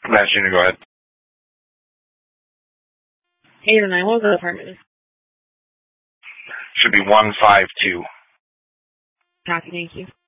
Mass Junior, go ahead. 809, what was the apartment? Should be 152. Copy, thank you.